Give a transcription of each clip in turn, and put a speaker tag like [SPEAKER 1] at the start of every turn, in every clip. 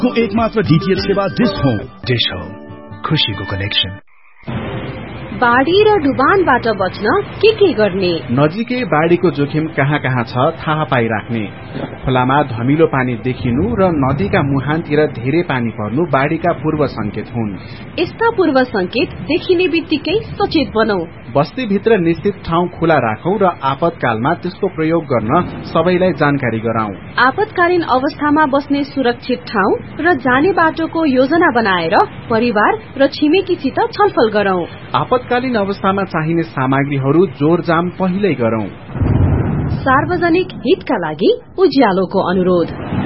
[SPEAKER 1] को एकमात्र डीटीएच सेवा डिश होम खुशीको कनेक्सन।
[SPEAKER 2] बाढी र डुबानबाट बच्न के गर्ने?
[SPEAKER 3] नजिकै बाढीको जोखिम कहाँ कहाँ छ थाहा पाइराख्ने। खोलामा धमिलो पानी देखिनु र नदीका मुहानतिर धेरै पानी पर्नु बाढीका पूर्व संकेत हुन्।
[SPEAKER 2] यस्ता पूर्व संकेत देखिने बित्तिकै सचेत बनौ।
[SPEAKER 3] बस्तीभित्र निश्चित ठाउँ खुला राखौं र आपतकालमा त्यसको प्रयोग गर्न सबैलाई जानकारी गराउँ।
[SPEAKER 2] आपतकालीन अवस्थामा बस्ने सुरक्षित ठाउँ र जाने बाटोको योजना बनाएर परिवार र छिमेकीसित छलफल गरौं।
[SPEAKER 3] आपतकालीन अवस्थामा चाहिने सामग्रीहरू जोरजाम पहिल्यै गरौं।
[SPEAKER 2] सार्वजनिक हितका लागि उज्यालोको अनुरोध।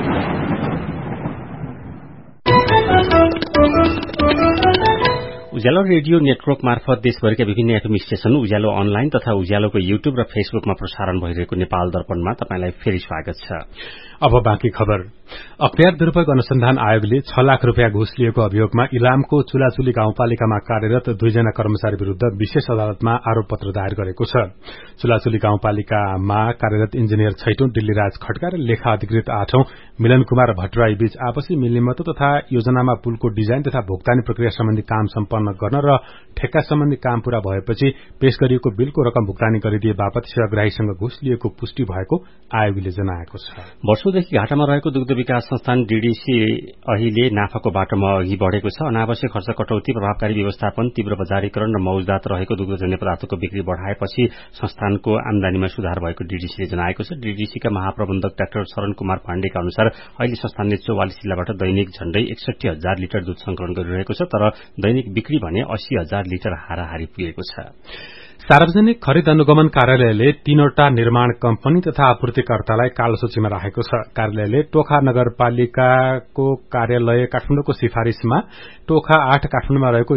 [SPEAKER 4] उज्यालो रेडियो नेटवर्क मार्फत देशभरिका विभिन्न एफएम स्टेशन, उज्यालो अनलाइन तथा उज्यालोको युट्युब र फेसबुकमा प्रसारण भइरहेको नेपाल दर्पणमा तपाईलाई फेरि स्वागत छ।
[SPEAKER 5] अब बाँकी खबर। अख्तियार दुरूपयोग अनुसन्धान आयोगले 6 लाख रूपियाँ घुस लिएको अभियोगमा इलामको चुलाचुली गाउँपालिकामा कार्यरत 2 जना कर्मचारी विरूद्ध विशेष अदालतमा आरोप पत्र दायर गरेको छ। चुलाचुली गाउँपालिकामा कार्यरत इन्जिनियर छैटौं दिल्लीराज खड्का र लेखा अधिकृत 8औं मिलन कुमार भट्टराई बीच आपसी मिल्नेमतो तथा योजनामा पुलको डिजाइन तथा भुक्तानी प्रक्रिया सम्बन्धी काम सम्पन्न गर्न र ठेक्का सम्बन्धी काम पूरा भएपछि पेश गरिएको बिलको रकम भुक्तानी गरिदिए बापत सेवाग्राहीसँग घुस लिएको पुष्टि भएको आयोगले जनाएको छ।
[SPEAKER 4] वर्षौंदेखि घाटामा रहेको दुग्ध विकास संस्थान डीडीसी अहिले नाफाको बाटोमा अघि बढ़ेको छ। अनावश्यक खर्च कटौती, प्रभावकारी व्यवस्थापन, तीव्र बजारीकरण र मौजदात रहेको दुग्धजन्य पदार्थको बिक्री बढ़ाएपछि संस्थानको आमदानीमा सुधार भएको डीडीसीले जनाएको छ। डीडीसीका महाप्रबन्धक डाक्टर शरण कुमार पाण्डेका अनुसार अहिले संस्थानले 44 जिल्लाबाट दैनिक झण्डै 61,000 लिटर दूध संकलन गरिरहेको छ, तर दैनिक बिक्री भने 80,000 लिटर हाराहारी पुगेको छ।
[SPEAKER 5] सार्वजनिक खरिद अनुगमन कार्यालयले 3वटा निर्माण कम्पनी तथा आपूर्तिकर्तालाई कालो सूचीमा राखेको छ। कार्यालयले टोखा नगरपालिकाको कार्यालय काठमाडौँको सिफारिशमा टोखा 8 काठमाडौँमा रहेको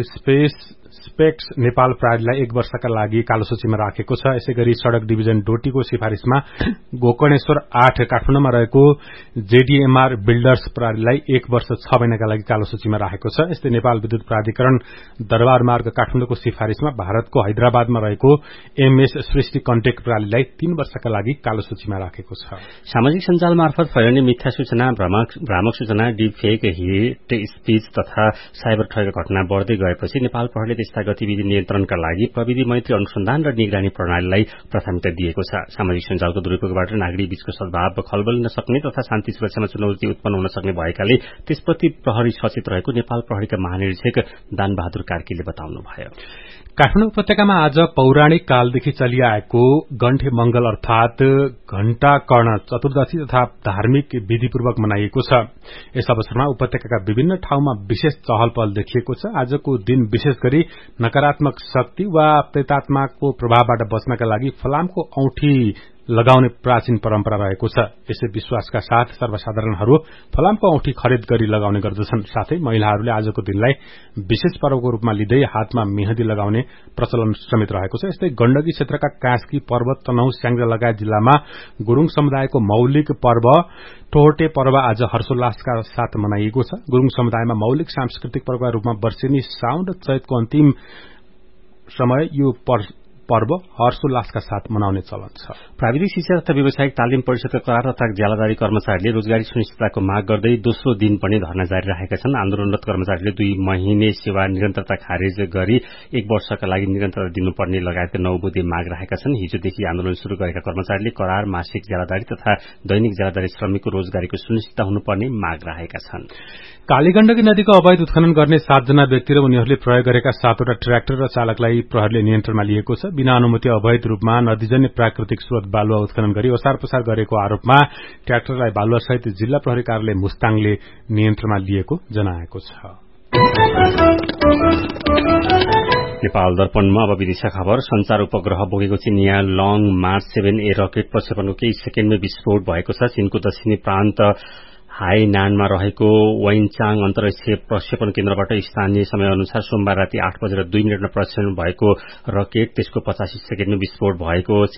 [SPEAKER 5] स्पेक्स नेपाल प्रालीलाई 1 वर्षका लागि कालो सूचीमा राखेको छ। यसैगरी सड़क डिभिजन डोटीको सिफारिशमा गोकर्णेश्वर 8 काठमाडौँमा रहेको जेडीएमआर बिल्डर्स प्रालीलाई 1 वर्ष 6 महिनाका लागि कालो सूचीमा राखेको छ। यस्तै नेपाल विद्युत प्राधिकरण दरबार मार्ग काठमाडौँको सिफारिशमा भारतको हैदराबादमा रहेको एमएस सृष्टि कन्टेक्ट प्रालीलाई 3 वर्षका लागि कालो सूचीमा राखेको छ।
[SPEAKER 4] सामाजिक सञ्जाल मार्फत फैलिने मिथ्या सूचना, भ्रामक सूचना, डिप फेक, हेट स्पीच तथा साइबर ठगका घटना बढ़दै गएपछि नेपाल प्रहरीले त्यस्ता गतिविधि नियन्त्रणका लागि प्रविधि मैत्री अनुसन्धान र निगरानी प्रणालीलाई प्राथमिकता दिएको छ। सामाजिक सञ्जालको दुरूपयोगबाट नागरिक बीचको सद्भाव खलबलिन सक्ने तथा शान्ति सुरक्षामा चुनौती उत्पन्न हुन सक्ने भएकाले त्यसप्रति प्रहरी सचेत रहेको नेपाल प्रहरीका महानिरीक्षक दानबहादुर कार्कीले बताउनुभयो।
[SPEAKER 5] काठमाडौँ उपत्यकामा आज पौराणिक कालदेखि चलिआएको गण्ठे मंगल अर्थात घण्टा कर्ण चतुर्दशी तथा धार्मिक विधिपूर्वक मनाइएको छ। यस अवसरमा उपत्यकाका विभिन्न ठाउँमा विशेष चहल पहल देखिएको छ। आजको दिन विशेष गरी नकारात्मक शक्ति वा प्रेतात्माको प्रभावबाट बच्नका लागि फलामको औँठी लगाउने प्राचीन परम्परा रहेको छ। यसै विश्वासका साथ सर्वसाधारणहरू फलामको औँठी खरिद गरी लगाउने गर्दछन्। साथै महिलाहरूले आजको दिनलाई विशेष पर्वको रूपमा लिँदै हातमा मेहदी लगाउने प्रचलन समेत रहेको छ। यस्तै गण्डकी क्षेत्रका कास्की, पर्वत, तनहुँ, स्याङ्जा लगायत जिल्लामा गुरूङ समुदायको मौलिक पर्व टोहटे पर्व आज हर्षोल्लासका साथ मनाइएको छ। गुरूङ समुदायमा मौलिक सांस्कृतिक पर्वका रूपमा वर्षेनी साउन र चैतको अन्तिम समय यो पर्व हर्षोल्लासका साथ मनाउने चलन छ।
[SPEAKER 4] प्राविधिक शिक्षा तथा व्यावसायिक तालिम परिषदका करार तथा ज्यालादारी कर्मचारीले रोजगारी सुनिश्चितताको माग गर्दै दोस्रो दिन पनि धरना जारी राखेका छन्। आन्दोलनरत कर्मचारीले 2 महिने सेवा निरन्तरता खारेज गरी 1 वर्षका लागि निरन्तरता दिनुपर्ने लगायतका 9 बुँदे माग राखेका छन्। हिजोदेखि आन्दोलन शुरू गरेका कर्मचारीले करार, मासिक ज्यालादारी तथा दैनिक ज्यालादारी श्रमिकको रोजगारीको सुनिश्चितता हुनुपर्ने माग राखेका छन्।
[SPEAKER 5] कालीगण्डकी नदीको अवैध उत्खनन गर्ने 7 जना व्यक्ति र उनीहरूले प्रयोग गरेका 7वटा ट्र्याक्टर र चालकलाई प्रहरीले नियन्त्रणमा लिएको छ। बिना अनुमति अवैध रूपमा नदीजन्य प्राकृतिक स्रोत बालुवा उत्खनन गरी ओसार पसार गरेको आरोपमा ट्र्याक्टरलाई बालुवासहित जिल्ला प्रहरी कार्यालय मुस्ताङले नियन्त्रणमा लिएको जनाएको छ।
[SPEAKER 4] नेपाल दर्पणमा अब विदेशका खबर। संचार उपग्रह बोकेको चिनिया लङ मार्च 7A रकेट प्रक्षेपणको केही सेकेन्डमै विस्फोट भएको छ। चीनको दक्षिणी प्रान्त हाइनानमा रहेको वैनचाङ अन्तर्राष्ट्रिय प्रक्षेपण केन्द्रबाट स्थानीय समय अनुसार सोमबार राति 8:02 प्रक्षेपण भएको रकेट त्यसको 85 सेकेन्डमा विस्फोट भएको